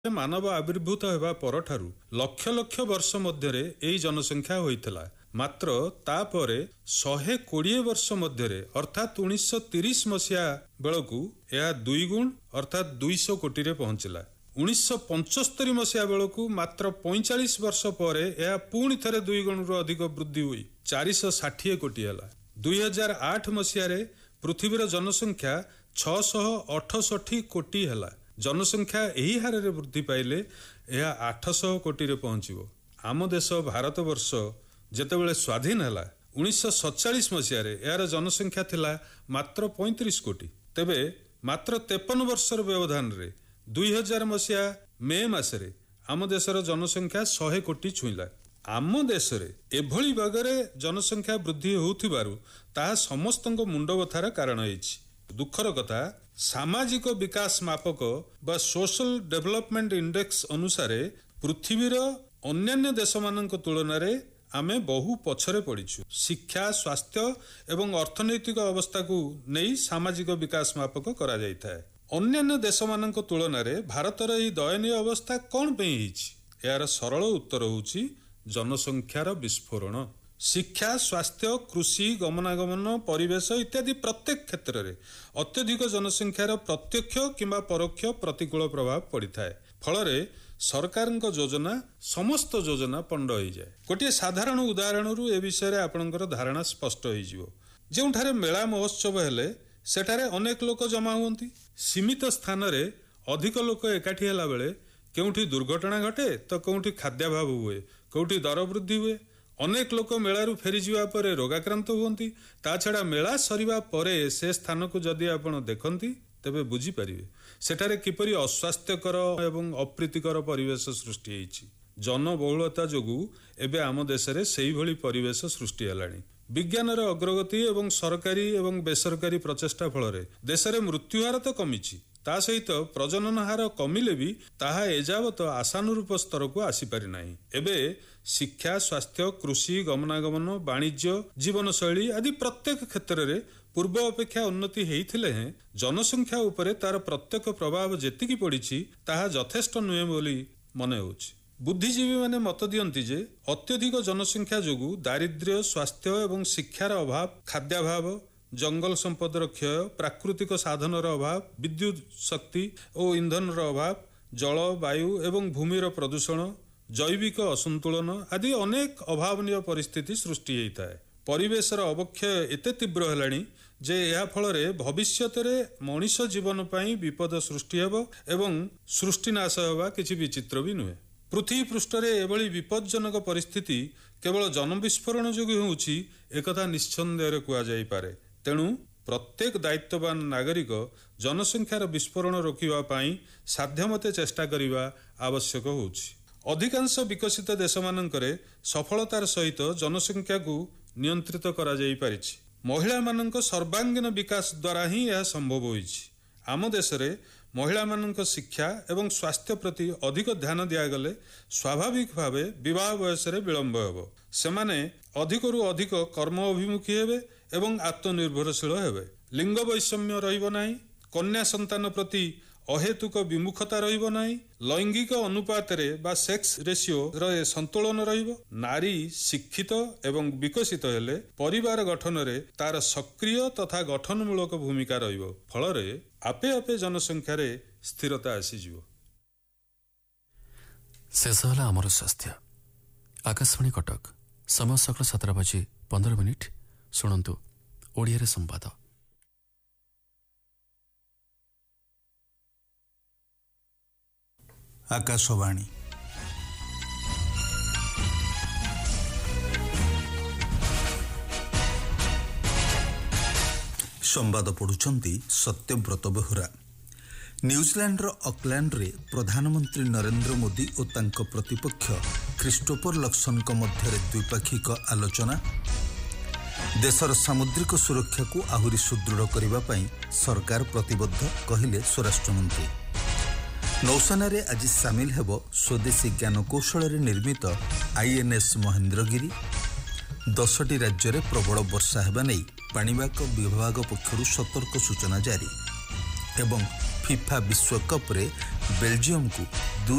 ମାନବ ଆବିର୍ଭୂତ ହେବା ପରଠାରୁ ଲକ୍ଷ ଲକ୍ଷ ବର୍ଷ ମଧ୍ୟରେ ଏହି ଜନସଂଖ୍ୟା ହୋଇଥିଲା। ମାତ୍ର ତାପରେ 120 ବର୍ଷ ମଧ୍ୟରେ ଅର୍ଥାତ୍ 1930 ମସିହା ବେଳକୁ ଏହା 2 ଗୁଣ ଅର୍ଥାତ୍ 200 କୋଟିରେ ପହଞ୍ଚିଲା। 1975 ମସିହା ବେଳକୁ ମାତ୍ର 45 ବର୍ଷ ପରେ ଏହା ପୁଣି ଥରେ 2 ଗୁଣରୁ ଅଧିକ ବୃଦ୍ଧି ହୋଇ 460 କୋଟି ହେଲା। 2008 ମସିହାରେ ପୃଥିବୀର ଜନସଂଖ୍ୟା 668 କୋଟି ହେଲା। ଜନସଂଖ୍ୟା ଏହି ହାରରେ ବୃଦ୍ଧି ପାଇଲେ ଏହା 800 କୋଟିରେ ପହଞ୍ଚିବ। ଆମ ଦେଶ ଭାରତବର୍ଷ ଯେତେବେଳେ ସ୍ୱାଧୀନ ହେଲା 1947 ମସିହାରେ ଏହାର ଜନସଂଖ୍ୟା ଥିଲା ମାତ୍ର 35 କୋଟି। ତେବେ ମାତ୍ର 53 ବର୍ଷର ବ୍ୟବଧାନରେ 2000 ମସିହା ମେ ମାସରେ ଆମ ଦେଶର ଜନସଂଖ୍ୟା 100 କୋଟି ଛୁଇଁଲା। ଆମ ଦେଶରେ ଏଭଳି ଭାବରେ ଜନସଂଖ୍ୟା ବୃଦ୍ଧି ହେଉଥିବାରୁ ତାହା ସମସ୍ତଙ୍କ ମୁଣ୍ଡ ବଥାର କାରଣ ହୋଇଛି। ଦୁଃଖର କଥା, ସାମାଜିକ ବିକାଶ ମାପକ ବା ସୋଶାଲ ଡେଭଲପମେଣ୍ଟ ଇଣ୍ଡେକ୍ସ ଅନୁସାରେ ପୃଥିବୀର ଅନ୍ୟାନ୍ୟ ଦେଶମାନଙ୍କ ତୁଳନାରେ ଆମେ ବହୁ ପଛରେ ପଡ଼ିଛୁ। ଶିକ୍ଷା, ସ୍ୱାସ୍ଥ୍ୟ ଏବଂ ଅର୍ଥନୈତିକ ଅବସ୍ଥାକୁ ନେଇ ସାମାଜିକ ବିକାଶ ମାପକ କରାଯାଇଥାଏ। ଅନ୍ୟାନ୍ୟ ଦେଶମାନଙ୍କ ତୁଳନାରେ ଭାରତର ଏହି ଦୟନୀୟ ଅବସ୍ଥା କ'ଣ ପାଇଁ ହେଇଛି? ଏହାର ସରଳ ଉତ୍ତର ହେଉଛି ଜନସଂଖ୍ୟାର ବିସ୍ଫୋରଣ। ଶିକ୍ଷା, ସ୍ୱାସ୍ଥ୍ୟ, କୃଷି, ଗମନାଗମନ, ପରିବେଶ ଇତ୍ୟାଦି ପ୍ରତ୍ୟେକ କ୍ଷେତ୍ରରେ ଅତ୍ୟଧିକ ଜନସଂଖ୍ୟାର ପ୍ରତ୍ୟକ୍ଷ କିମ୍ବା ପରୋକ୍ଷ ପ୍ରତିକୂଳ ପ୍ରଭାବ ପଡ଼ିଥାଏ। ଫଳରେ ସରକାରଙ୍କ ଯୋଜନା ସମସ୍ତ ଯୋଜନା ପଣ୍ଡ ହୋଇଯାଏ। ଗୋଟିଏ ସାଧାରଣ ଉଦାହରଣରୁ ଏ ବିଷୟରେ ଆପଣଙ୍କର ଧାରଣା ସ୍ପଷ୍ଟ ହୋଇଯିବ। ଯେଉଁଠାରେ ମେଳା ମହୋତ୍ସବ ହେଲେ ସେଠାରେ ଅନେକ ଲୋକ ଜମା ହୁଅନ୍ତି। ସୀମିତ ସ୍ଥାନରେ ଅଧିକ ଲୋକ ଏକାଠି ହେଲା ବେଳେ କେଉଁଠି ଦୁର୍ଘଟଣା ଘଟେ ତ କେଉଁଠି ଖାଦ୍ୟାଭାବ ହୁଏ, କେଉଁଠି ଦର ବୃଦ୍ଧି ହୁଏ। ଅନେକ ଲୋକ ମେଳାରୁ ଫେରିଯିବା ପରେ ରୋଗାକ୍ରାନ୍ତ ହୁଅନ୍ତି। ତା ଛଡ଼ା ମେଳା ସରିବା ପରେ ସେ ସ୍ଥାନକୁ ଯଦି ଆପଣ ଦେଖନ୍ତି ତେବେ ବୁଝିପାରିବେ ସେଠାରେ କିପରି ଅସ୍ୱାସ୍ଥ୍ୟକର ଏବଂ ଅପ୍ରୀତିକର ପରିବେଶ ସୃଷ୍ଟି ହୋଇଛି। ଜନବହୁଳତା ଯୋଗୁଁ ଏବେ ଆମ ଦେଶରେ ସେଇଭଳି ପରିବେଶ ସୃଷ୍ଟି ହେଲାଣି। ବିଜ୍ଞାନର ଅଗ୍ରଗତି ଏବଂ ସରକାରୀ ଏବଂ ବେସରକାରୀ ପ୍ରଚେଷ୍ଟା ଫଳରେ ଦେଶରେ ମୃତ୍ୟୁହାର ତ କମିଛି, ତା ସହିତ ପ୍ରଜନନ ହାର କମିଲେ ବି ତାହା ଏଯାବତ ଆଶାନୁରୂପ ସ୍ତରକୁ ଆସିପାରି ନାହିଁ। ଏବେ ଶିକ୍ଷା, ସ୍ୱାସ୍ଥ୍ୟ, କୃଷି, ଗମନାଗମନ, ବାଣିଜ୍ୟ, ଜୀବନଶୈଳୀ ଆଦି ପ୍ରତ୍ୟେକ କ୍ଷେତ୍ରରେ ପୂର୍ବ ଅପେକ୍ଷା ଉନ୍ନତି ହେଇଥିଲେ ହେଁ ଜନସଂଖ୍ୟା ଉପରେ ତାର ପ୍ରତ୍ୟକ୍ଷ ପ୍ରଭାବ ଯେତିକି ପଡ଼ିଛି ତାହା ଯଥେଷ୍ଟ ନୁହେଁ ବୋଲି ମନେ ହେଉଛି। ବୁଦ୍ଧିଜୀବୀମାନେ ମତ ଦିଅନ୍ତି ଯେ ଅତ୍ୟଧିକ ଜନସଂଖ୍ୟା ଯୋଗୁଁ ଦାରିଦ୍ର୍ୟ, ସ୍ୱାସ୍ଥ୍ୟ ଏବଂ ଶିକ୍ଷାର ଅଭାବ, ଖାଦ୍ୟାଭାବ, ଜଙ୍ଗଲ ସମ୍ପଦର କ୍ଷୟ, ପ୍ରାକୃତିକ ସାଧନର ଅଭାବ, ବିଦ୍ୟୁତ ଶକ୍ତି ଓ ଇନ୍ଧନର ଅଭାବ, ଜଳ, ବାୟୁ ଏବଂ ଭୂମିର ପ୍ରଦୂଷଣ, ଜୈବିକ ଅସନ୍ତୁଳନ ଆଦି ଅନେକ ଅଭାବନୀୟ ପରିସ୍ଥିତି ସୃଷ୍ଟି ହୋଇଥାଏ। ପରିବେଶର ଅବକ୍ଷୟ ଏତେ ତୀବ୍ର ହେଲାଣି ଯେ ଏହା ଫଳରେ ଭବିଷ୍ୟତରେ ମଣିଷ ଜୀବନ ପାଇଁ ବିପଦ ସୃଷ୍ଟି ହେବ ଏବଂ ସୃଷ୍ଟିନାଶ ହେବା କିଛି ବିଚିତ୍ର ବି ନୁହେଁ। ପୃଥିବୀ ପୃଷ୍ଠରେ ଏଭଳି ବିପଜ୍ଜନକ ପରିସ୍ଥିତି କେବଳ ଜନବିସ୍ଫୋରଣ ଯୋଗୁଁ ହେଉଛି ଏକଥା ନିଃସନ୍ଦେହରେ କୁହାଯାଇପାରେ। ତେଣୁ ପ୍ରତ୍ୟେକ ଦାୟିତ୍ୱବାନ ନାଗରିକ ଜନସଂଖ୍ୟାର ବିସ୍ଫୋରଣ ରୋକିବା ପାଇଁ ସାଧ୍ୟମତେ ଚେଷ୍ଟା କରିବା ଆବଶ୍ୟକ ହେଉଛି। ଅଧିକାଂଶ ବିକଶିତ ଦେଶମାନଙ୍କରେ ସଫଳତାର ସହିତ ଜନସଂଖ୍ୟାକୁ ନିୟନ୍ତ୍ରିତ କରାଯାଇପାରିଛି। ମହିଳାମାନଙ୍କ ସର୍ବାଙ୍ଗୀନ ବିକାଶ ଦ୍ୱାରା ହିଁ ଏହା ସମ୍ଭବ ହୋଇଛି। ଆମ ଦେଶରେ ମହିଳାମାନଙ୍କ ଶିକ୍ଷା ଏବଂ ସ୍ୱାସ୍ଥ୍ୟ ପ୍ରତି ଅଧିକ ଧ୍ୟାନ ଦିଆଗଲେ ସ୍ୱାଭାବିକ ଭାବେ ବିବାହ ବୟସରେ ବିଳମ୍ବ ହେବ। ସେମାନେ ଅଧିକରୁ ଅଧିକ କର୍ମ ଅଭିମୁଖୀ ହେବେ ଏବଂ ଆତ୍ମନିର୍ଭରଶୀଳ ହେବେ। ଲିଙ୍ଗ ବୈଷମ୍ୟ ରହିବ ନାହିଁ। କନ୍ୟା ସନ୍ତାନ ପ୍ରତି ଅହେତୁକ ବିମୁଖତା ରହିବ ନାହିଁ। ଲୈଙ୍ଗିକ ଅନୁପାତରେ ବା ସେକ୍ସ ରେସିଓର ସନ୍ତୁଳନ ରହିବ। ନାରୀ ଶିକ୍ଷିତ ଏବଂ ବିକଶିତ ହେଲେ ପରିବାର ଗଠନରେ ତାର ସକ୍ରିୟ ତଥା ଗଠନମୂଳକ ଭୂମିକା ରହିବ। ଫଳରେ ଆପେ ଆପେ ଜନସଂଖ୍ୟାରେ ସ୍ଥିରତା ଆସିଯିବ। ଶେଷ ହେଲା ଆମର ସ୍ୱାସ୍ଥ୍ୟ। ଆକାଶବାଣୀ କଟକ, ସମୟ ସକାଳ 7:15। ଶୁଣନ୍ତୁ ଓଡ଼ିଆରେ ସମ୍ବାଦ। ଆକାଶବାଣୀ ସମ୍ବାଦ ପଢୁଛନ୍ତି ସତ୍ୟବ୍ରତ ବେହୁରା। ନ୍ୟୁଜିଲାଣ୍ଡର ଅକ୍ଲାଣ୍ଡରେ ପ୍ରଧାନମନ୍ତ୍ରୀ ନରେନ୍ଦ୍ର ମୋଦି ଓ ତାଙ୍କ ପ୍ରତିପକ୍ଷ କ୍ରିଷ୍ଟୋଫର ଲକ୍ସନଙ୍କ ମଧ୍ୟରେ ଦ୍ୱିପାକ୍ଷିକ ଆଲୋଚନା। ଦେଶର ସାମୁଦ୍ରିକ ସୁରକ୍ଷାକୁ ଆହୁରି ସୁଦୃଢ଼ କରିବା ପାଇଁ ସରକାର ପ୍ରତିବଦ୍ଧ, କହିଲେ ସ୍ୱରାଷ୍ଟ୍ରମନ୍ତ୍ରୀ। ନୌସେନାରେ ଆଜି ସାମିଲ ହେବ ସ୍ୱଦେଶୀ ଜ୍ଞାନକୌଶଳରେ ନିର୍ମିତ INS ମହେନ୍ଦ୍ରଗିରି। 10ଟି ରାଜ୍ୟରେ ପ୍ରବଳ ବର୍ଷା ହେବା ନେଇ ପାଣିପାଗ ବିଭାଗ ପକ୍ଷରୁ ସତର୍କ ସୂଚନା ଜାରି। ଏବଂ ଫିଫା ବିଶ୍ୱକପ୍ରେ ବେଲଜିୟମକୁ